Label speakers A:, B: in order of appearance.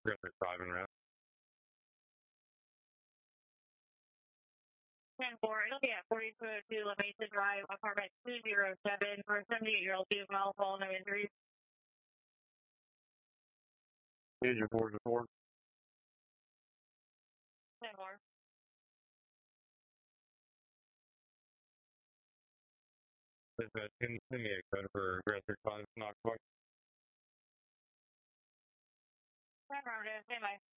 A: Aggressor 5 and route.
B: 10-4, it'll be at 4202 La Mesa Drive, apartment 207 for a 78-year-old juvenile, fall, no injuries.
A: Here's your 4-4.
B: 10-4.
A: There's a 10 code for aggressor 5 Knoxville.
B: Affirmative, stand by.